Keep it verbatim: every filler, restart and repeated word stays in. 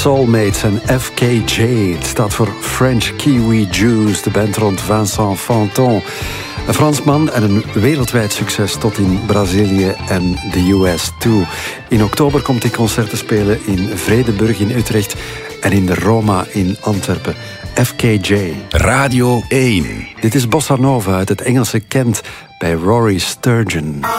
Soulmates en F K J. Het staat voor French Kiwi Juice, de band rond Vincent Fanton. Een Fransman en een wereldwijd succes tot in Brazilië en de U S toe. In oktober komt hij concerten spelen in Vredenburg in Utrecht en in de Roma in Antwerpen. F K J. Radio één. Dit is Bossa Nova uit het Engelse Kent bij Rory Sturgeon.